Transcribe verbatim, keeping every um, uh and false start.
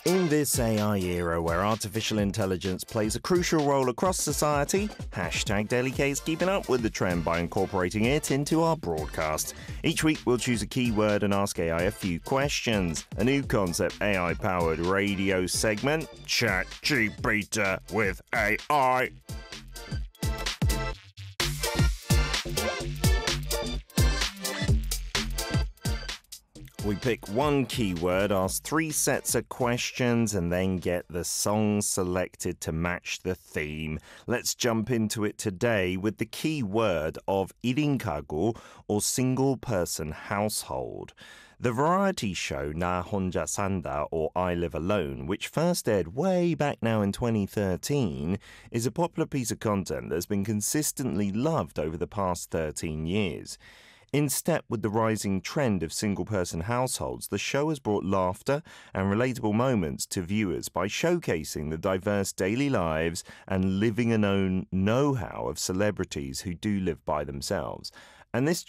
In this A I era where artificial intelligence plays a crucial role across society, hashtag Daily K is keeping up with the trend by incorporating it into our broadcast. Each week we'll choose a keyword and ask A I a few questions. A new concept A I-powered radio segment, ChatGPT with A I. We pick one keyword, ask three sets of questions, and then get the song selected to match the theme. Let's jump into it today with the keyword of 일 인 가구 or single-person household. The variety show 나 혼자 산다 or I Live Alone, which first aired way back now in twenty thirteen, is a popular piece of content that's been consistently loved over the past thirteen years. In step with the rising trend of single-person households, the show has brought laughter and relatable moments to viewers by showcasing the diverse daily lives and living and own know-how of celebrities who do live by themselves. And this